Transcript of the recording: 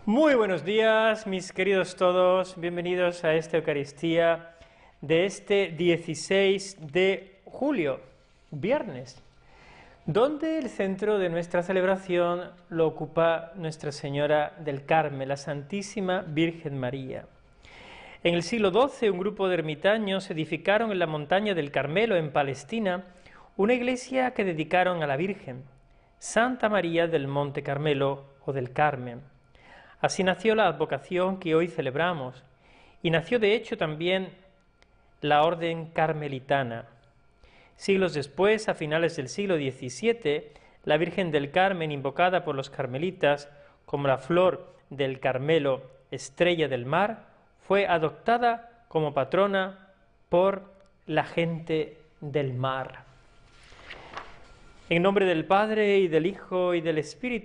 Muy buenos días, mis queridos todos, bienvenidos a esta Eucaristía de este 16 de julio, viernes, donde el centro de nuestra celebración lo ocupa Nuestra Señora del Carmen, la Santísima Virgen María. En el siglo XII, un grupo de ermitaños edificaron en la montaña del Carmelo, en Palestina, una iglesia que dedicaron a la Virgen, Santa María del Monte Carmelo o del Carmen. Así nació la advocación que hoy celebramos, y nació de hecho también la orden carmelitana. Siglos después, a finales del siglo XVII, la Virgen del Carmen, invocada por los carmelitas como la flor del Carmelo, estrella del mar, fue adoptada como patrona por la gente del mar. En nombre del Padre, y del Hijo, y del Espíritu